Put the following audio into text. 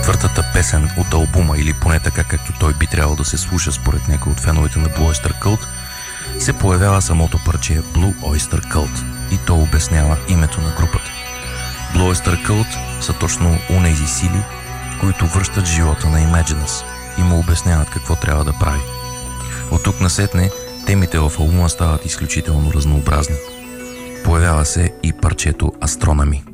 четвъртата песен от албума, или поне така както той би трябвало да се слуша според някои от феновете на Blue Oyster Cult, се появява самото парче Blue Oyster Cult и то обяснява името на групата. Blue Oyster Cult са точно унези сили, които връщат живота на Imagines и му обясняват какво трябва да прави. От тук насетне темите в албума стават изключително разнообразни. Появява се и парчето Astronomy.